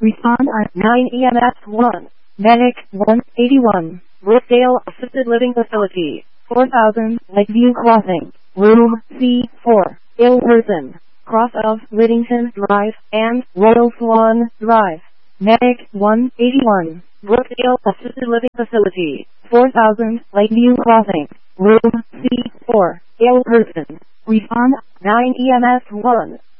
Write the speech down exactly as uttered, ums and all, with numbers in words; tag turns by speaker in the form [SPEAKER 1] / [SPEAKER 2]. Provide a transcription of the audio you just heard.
[SPEAKER 1] Respond on nine E M S one. Medic one eighty-one. Brookdale Assisted Living Facility. four thousand Lakeview Crossing. Room C four. Ill person. Cross of Whittington Drive and Royal Swan Drive. Medic one eighty-one. Brookdale Assisted Living Facility. four thousand Lakeview Crossing. Room C four. Ill person. Respond nine E M S one.